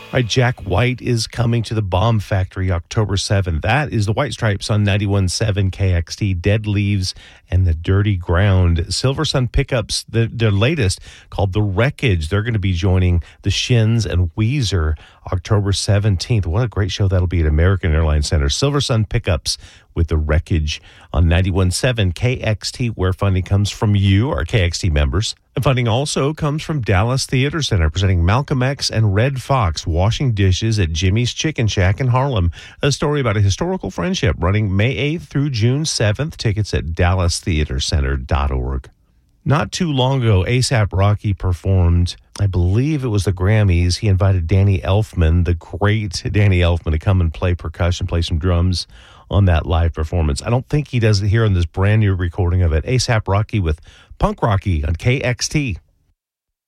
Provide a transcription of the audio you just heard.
Right, Jack White is coming to the Bomb Factory October 7th. That is the White Stripes on 91.7 KXT, Dead Leaves and the Dirty Ground. Silver Sun Pickups, their latest, called The Wreckage. They're going to be joining the Shins and Weezer October 17th. What a great show that'll be at American Airlines Center. Silver Sun Pickups with The Wreckage on 91.7 KXT, where funding comes from you, our KXT members. And funding also comes from Dallas Theater Center, presenting Malcolm X and Red Fox washing dishes at Jimmy's Chicken Shack in Harlem. A story about a historical friendship running May 8th through June 7th. Tickets at dallastheatercenter.org. Not too long ago, A$AP Rocky performed, I believe it was the Grammys. He invited Danny Elfman, the great Danny Elfman, to come and play percussion, play some drums on that live performance. I don't think he does it here on this brand new recording of it. A$AP Rocky with Punk Rocky on KXT.